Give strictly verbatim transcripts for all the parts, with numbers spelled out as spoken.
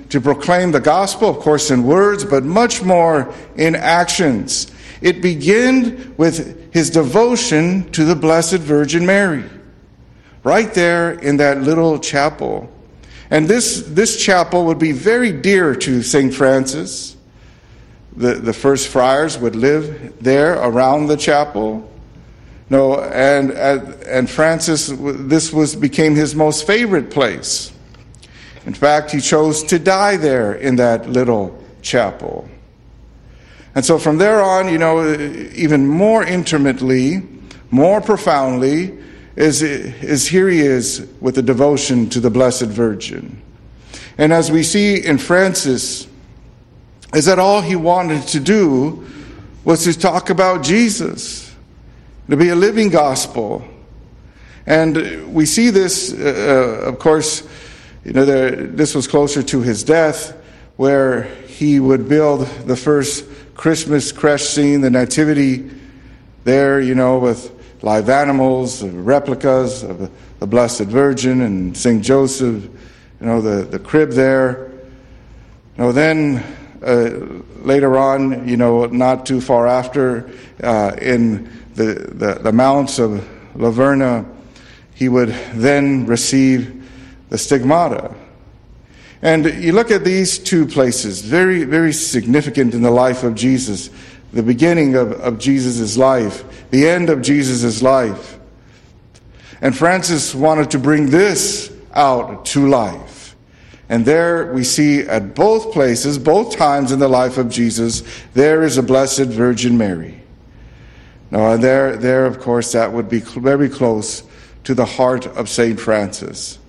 to proclaim the gospel, of course in words, but much more in actions. It began with his devotion to the Blessed Virgin Mary, right there in that little chapel. And this, this chapel would be very dear to Saint Francis. The, the first friars would live there around the chapel. No, and, and Francis, this was became his most favorite place. In fact, he chose to die there in that little chapel. And so from there on, you know, even more intimately, more profoundly, is, is here he is with the devotion to the Blessed Virgin. And as we see in Francis, is that all he wanted to do was to talk about Jesus, to be a living gospel. And we see this, uh, of course, you know, there, this was closer to his death, where he would build the first Christmas creche scene, the Nativity, there, you know, with live animals, replicas of the Blessed Virgin and Saint Joseph, you know, the, the crib there. You know, then uh, later on, you know, not too far after, uh, in the, the, the mounts of Laverna, he would then receive the stigmata. And you look at these two places, very, very significant in the life of Jesus, the beginning of, of Jesus' life, the end of Jesus' life. And Francis wanted to bring this out to life. And there we see at both places, both times in the life of Jesus, there is a Blessed Virgin Mary. Now, and there, there, of course, that would be very close to the heart of Saint Francis.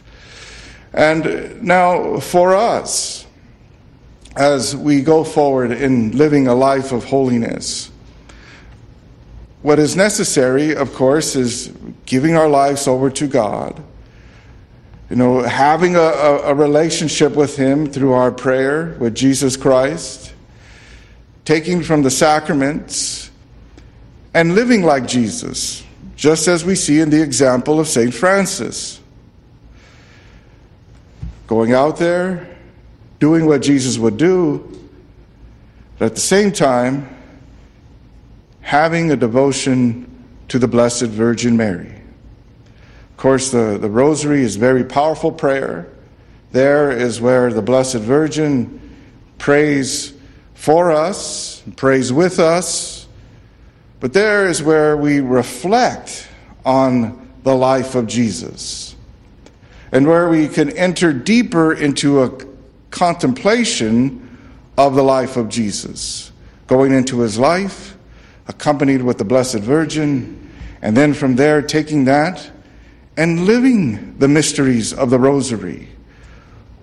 And now, for us, as we go forward in living a life of holiness, what is necessary, of course, is giving our lives over to God. You know, having a, a, a relationship with Him through our prayer with Jesus Christ, taking from the sacraments, and living like Jesus, just as we see in the example of Saint Francis. Going out there, doing what Jesus would do, but at the same time, having a devotion to the Blessed Virgin Mary. Of course, the, the Rosary is a very powerful prayer. There is where the Blessed Virgin prays for us, prays with us, but there is where we reflect on the life of Jesus, and where we can enter deeper into a contemplation of the life of Jesus, going into his life, accompanied with the Blessed Virgin, and then from there taking that and living the mysteries of the Rosary,